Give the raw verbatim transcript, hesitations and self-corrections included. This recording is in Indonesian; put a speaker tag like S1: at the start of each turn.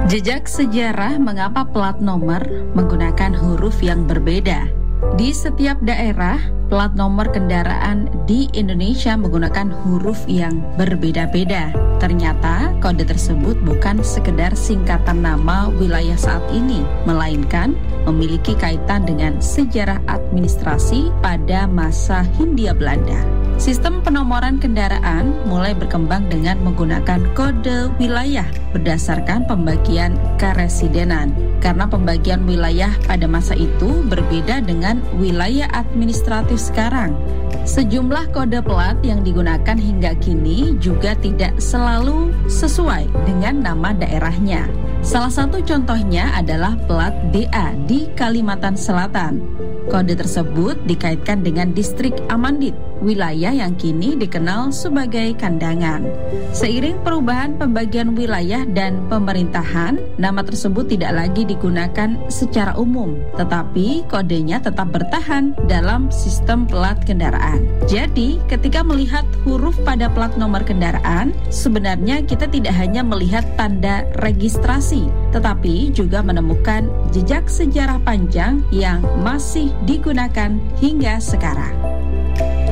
S1: Jejak sejarah mengapa plat nomor menggunakan huruf yang berbeda. Di setiap daerah, plat nomor kendaraan di Indonesia menggunakan huruf yang berbeda-beda. Ternyata kode tersebut bukan sekedar singkatan nama wilayah saat ini, melainkan memiliki kaitan dengan sejarah administrasi pada masa Hindia Belanda. Sistem penomoran kendaraan mulai berkembang dengan menggunakan kode wilayah berdasarkan pembagian keresidenan. Karena pembagian wilayah pada masa itu berbeda dengan wilayah administratif sekarang. Sejumlah kode plat yang digunakan hingga kini juga tidak selalu sesuai dengan nama daerahnya. Salah satu contohnya adalah plat D A di Kalimantan Selatan. Kode tersebut dikaitkan dengan distrik Amandit, wilayah yang kini dikenal sebagai Kandangan. Seiring perubahan pembagian wilayah dan pemerintahan, nama tersebut tidak lagi digunakan secara umum, tetapi kodenya tetap bertahan dalam sistem plat kendaraan. Jadi, ketika melihat huruf pada plat nomor kendaraan, sebenarnya kita tidak hanya melihat tanda registrasi, tetapi juga menemukan jejak sejarah panjang yang masih digunakan hingga sekarang.